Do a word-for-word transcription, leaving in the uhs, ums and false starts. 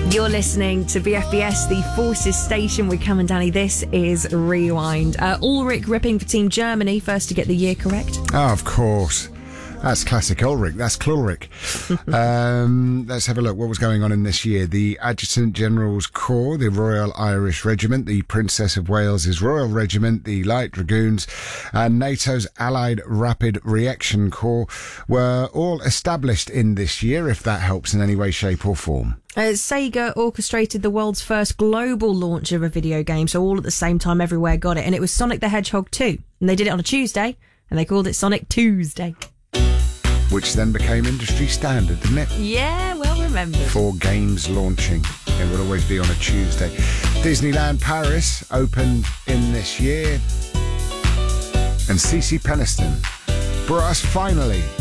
You're listening to B F B S, the Forces Station with Cam and Danny. This is Rewind. Uh, Ulrich ripping for Team Germany, first to get the year correct. Oh, of course. That's classic Ulrich. That's Klulrich. um, let's have a look. What was going on in this year? The Adjutant General's Corps, the Royal Irish Regiment, the Princess of Wales's Royal Regiment, the Light Dragoons, and NATO's Allied Rapid Reaction Corps were all established in this year, if that helps in any way, shape or form. Uh, Sega orchestrated the world's first global launch of a video game, so all at the same time everywhere got it, and it was Sonic the Hedgehog two. And they did it on a Tuesday, and they called it Sonic Tuesday. Which then became industry standard, didn't it? Yeah, well remembered. For games launching. It will always be on a Tuesday. Disneyland Paris opened in this year. And C C Peniston brought us finally